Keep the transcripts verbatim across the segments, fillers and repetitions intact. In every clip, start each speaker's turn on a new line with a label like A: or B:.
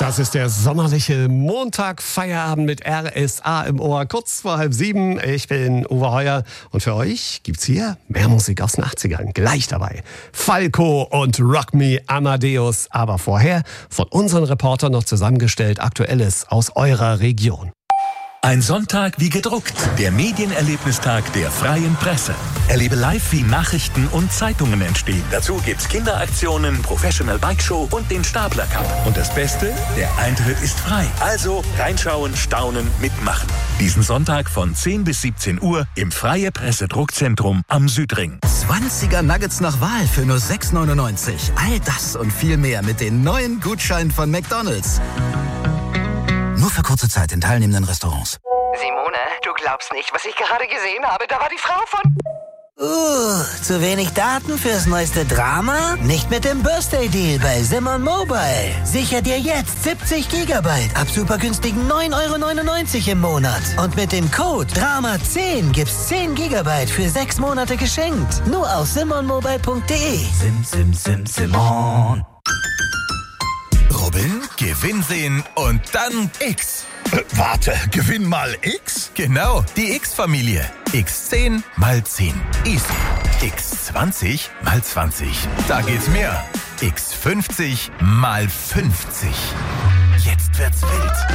A: Das ist der sommerliche Montag-Feierabend mit R S A im Ohr, kurz vor halb sieben. Ich bin Uwe Heuer und für euch gibt's hier mehr Musik aus den achtzigern. Gleich dabei Falco und Rock Me Amadeus. Aber vorher von unseren Reportern noch zusammengestellt Aktuelles aus eurer Region.
B: Ein Sonntag wie gedruckt. Der Medienerlebnistag der Freien Presse. Erlebe live, wie Nachrichten und Zeitungen entstehen. Dazu gibt's Kinderaktionen, Professional Bike Show und den Stapler Cup. Und das Beste, der Eintritt ist frei. Also reinschauen, staunen, mitmachen. Diesen Sonntag von zehn bis siebzehn Uhr im Freie Presse Druckzentrum am Südring.
C: zwanziger Nuggets nach Wahl für nur sechs neunundneunzig. All das und viel mehr mit den neuen Gutscheinen von McDonald's. Nur für kurze Zeit in teilnehmenden Restaurants.
D: Simone, du glaubst nicht, was ich gerade gesehen habe. Da war die Frau von...
E: Uh, zu wenig Daten fürs neueste Drama? Nicht mit dem Birthday-Deal bei Simon Mobile. Sicher dir jetzt siebzig Gigabyte ab super günstigen neun Euro neunundneunzig im Monat. Und mit dem Code Drama zehn gibt's zehn Gigabyte für sechs Monate geschenkt. Nur auf simon mobile punkt de.
C: Sim, sim, sim, Simon.
F: Robin, Gewinn sehen und dann X.
G: Äh, warte, Gewinn mal X?
F: Genau, die X-Familie. X zehn mal zehn. Easy. X zwanzig mal zwanzig. Da geht's mehr. X fünfzig mal fünfzig. Jetzt wird's wild.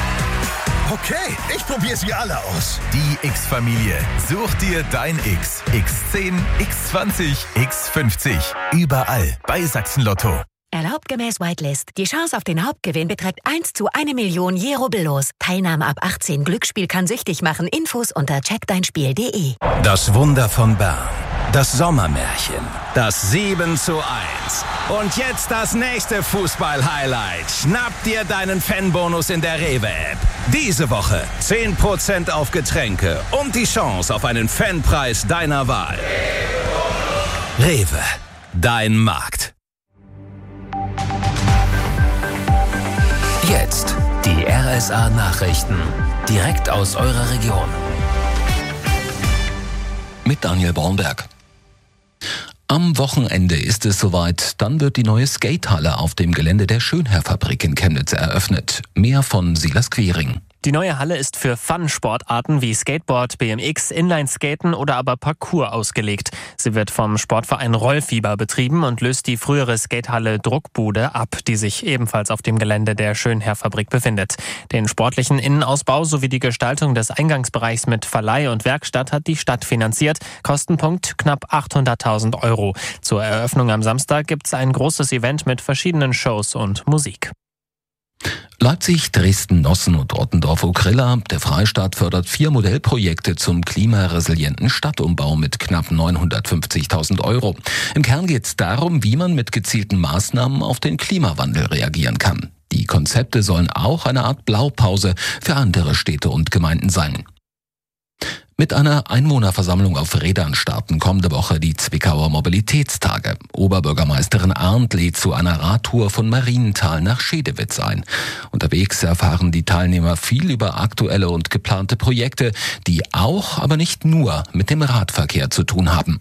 G: Okay, ich probiere sie alle aus.
F: Die X-Familie. Such dir dein X. X zehn, X zwanzig, X fünfzig. Überall bei Sachsen Lotto.
H: Erlaubt gemäß Whitelist. Die Chance auf den Hauptgewinn beträgt eins zu eine Million je rubbellos. Teilnahme ab achtzehn. Glücksspiel kann süchtig machen. Infos unter check dein spiel punkt de.
I: Das Wunder von Bern. Das Sommermärchen. Das sieben zu eins. Und jetzt das nächste Fußball-Highlight. Schnapp dir deinen Fanbonus in der Rewe-App. Diese Woche zehn Prozent auf Getränke und die Chance auf einen Fanpreis deiner Wahl. Rewe. Dein Markt.
J: Jetzt die R S A-Nachrichten. Direkt aus eurer Region.
K: Mit Daniel Bornberg. Am Wochenende ist es soweit. Dann wird die neue Skatehalle auf dem Gelände der Schönherr-Fabrik in Chemnitz eröffnet. Mehr von Silas Quiring.
L: Die neue Halle ist für Fun-Sportarten wie Skateboard, B M X, Inlineskaten oder aber Parkour ausgelegt. Sie wird vom Sportverein Rollfieber betrieben und löst die frühere Skatehalle Druckbude ab, die sich ebenfalls auf dem Gelände der Schönherr-Fabrik befindet. Den sportlichen Innenausbau sowie die Gestaltung des Eingangsbereichs mit Verleih und Werkstatt hat die Stadt finanziert. Kostenpunkt knapp achthunderttausend Euro. Zur Eröffnung am Samstag gibt es ein großes Event mit verschiedenen Shows und Musik.
K: Leipzig, Dresden, Nossen und Ottendorf-Okrilla. Der Freistaat fördert vier Modellprojekte zum klimaresilienten Stadtumbau mit knapp neunhundertfünfzigtausend Euro. Im Kern geht es darum, wie man mit gezielten Maßnahmen auf den Klimawandel reagieren kann. Die Konzepte sollen auch eine Art Blaupause für andere Städte und Gemeinden sein. Mit einer Einwohnerversammlung auf Rädern starten kommende Woche die Zwickauer Mobilitätstage. Oberbürgermeisterin Arndt lädt zu einer Radtour von Marienthal nach Schedewitz ein. Unterwegs erfahren die Teilnehmer viel über aktuelle und geplante Projekte, die auch, aber nicht nur mit dem Radverkehr zu tun haben.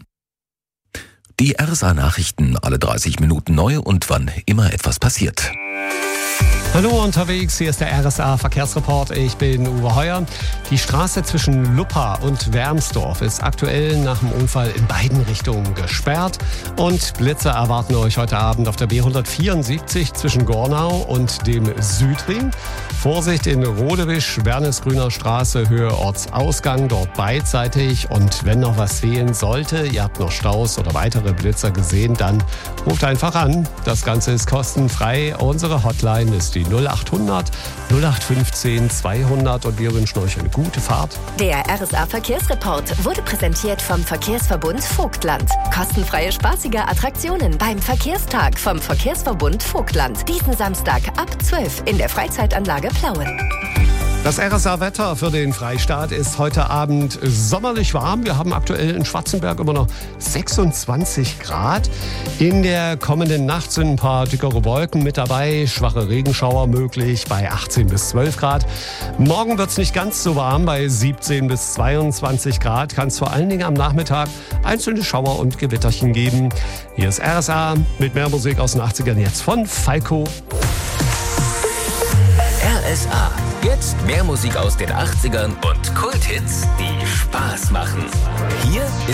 J: Die R S A-Nachrichten alle dreißig Minuten neu und wann immer etwas passiert.
A: Hallo unterwegs, hier ist der R S A Verkehrsreport. Ich bin Uwe Heuer. Die Straße zwischen Luppa und Wermsdorf ist aktuell nach dem Unfall in beiden Richtungen gesperrt. Und Blitze erwarten euch heute Abend auf der B hundertvierundsiebzig zwischen Gornau und dem Südring. Vorsicht in Rodewisch, Wernesgrüner Straße, Höhe Ortsausgang, dort beidseitig. Und wenn noch was fehlen sollte, ihr habt noch Staus oder weitere Blitzer gesehen, dann ruft einfach an. Das Ganze ist kostenfrei. Unsere Hotline ist die null acht hundert null acht fünfzehn zweihundert und wir wünschen euch eine gute Fahrt.
H: Der R S A Verkehrsreport wurde präsentiert vom Verkehrsverbund Vogtland. Kostenfreie spaßige Attraktionen beim Verkehrstag vom Verkehrsverbund Vogtland. Diesen Samstag ab zwölf in der Freizeitanlage Plauen.
A: Das R S A-Wetter für den Freistaat ist heute Abend sommerlich warm. Wir haben aktuell in Schwarzenberg immer noch sechsundzwanzig Grad. In der kommenden Nacht sind ein paar dickere Wolken mit dabei, schwache Regenschauer möglich bei achtzehn bis zwölf Grad. Morgen wird es nicht ganz so warm, bei siebzehn bis zweiundzwanzig Grad. Kann es vor allen Dingen am Nachmittag einzelne Schauer und Gewitterchen geben. Hier ist R S A mit mehr Musik aus den achtzigern jetzt von Falco.
J: S A. Jetzt mehr Musik aus den achtzigern und Kulthits, die Spaß machen. Hier ist